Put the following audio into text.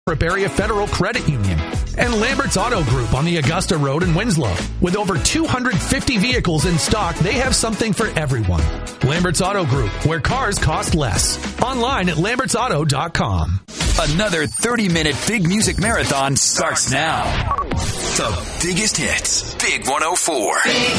Area Federal Credit Union, and Lambert's Auto Group on the Augusta Road in Winslow. With over 250 vehicles in stock, they have something for everyone. Lambert's Auto Group, where cars cost less. Online at lambertsauto.com. Another 30-minute big music marathon starts now. The biggest hits, Big 104. Big